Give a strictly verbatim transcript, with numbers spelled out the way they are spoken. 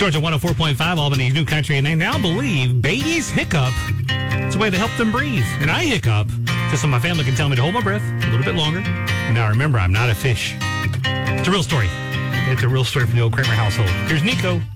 Georgia one oh four point five, Albany's New Country, and they now believe babies hiccup. It's a way to help them breathe. And I hiccup just so my family can tell me to hold my breath a little bit longer. Now remember, I'm not a fish. It's a real story. It's a real story from the old Kramer household. Here's Nico.